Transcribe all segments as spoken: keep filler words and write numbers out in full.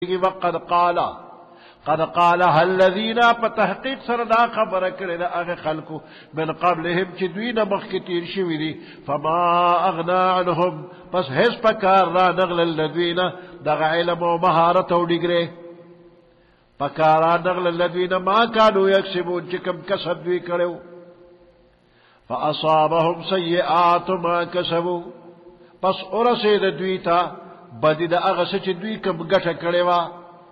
وقد قالا قد قال الذين بتحقيق سردا خبر کړه هغه خلکو من قبلهم چې دوی نه مخکې تیر شوي دي فما اغنى عنهم پس هیڅ پکار را نغل الذين دغه علم او مهارت او ډیګره پکار را نغل الذين ما كانوا يكسبون چې کوم کسب دوی کړو فاصابهم سيئات ما كسبوا پس ورسید دوی ته بدی دا هغه څه چې دوی کوم ګټه کړې وه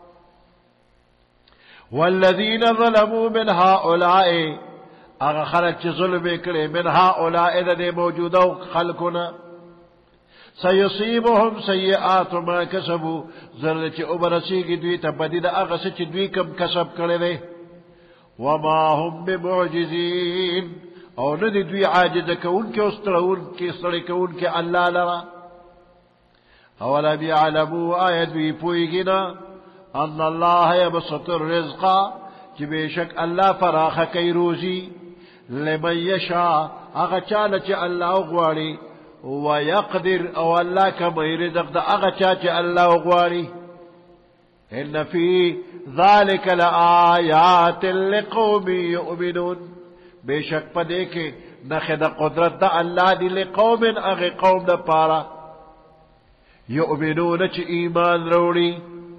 والذین ظلموا من هؤلاء هغه خلک چې ظلم یې کړی من هؤلاء د دې موجوده خلکونه سيصيبهم سيئات ما کسبوا زر چې وبرسیږي دوی ته بدی دا هغه څه چې دوی کوم کسب کړی دی وما هم بمعجزین او نه دي دوی عاجزه کوونکي او ستړونکي ستړي کوونکي الله لره اولم يعلموا آيات بي پوئگنا ان الله يبسط الرزق چې بشک الله فراخ کوي روزي لمن يشاء هغه چاله چې الله غواړي ويقدر او الله کوي رزق د هغه چا چې الله غواړي ان في ذلك لآيات لقوم يؤمنون بشک پدې کې نخ د قدرت د الله دی لقوم هغه قوم د پاره يؤمنون چه ایمان روڑی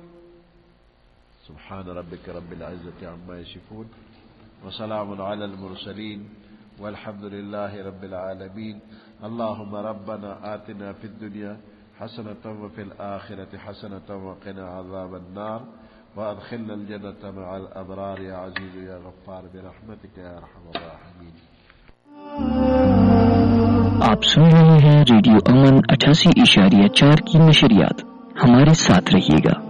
سبحان ربك رب العزة عما يصفون وسلام على المرسلين والحمد لله رب العالمين اللهم ربنا آتنا في الدنيا حسنة وفي الآخرة حسنة وقنا عذاب النار وأدخلنا الجنة مع الأبرار يا عزيز يا غفار برحمتك يا أرحم الراحمين. आप सुन रहे हैं रेडियो अमन अठासी इशारिया चार की नशरियात। हमारे साथ रहिएगा।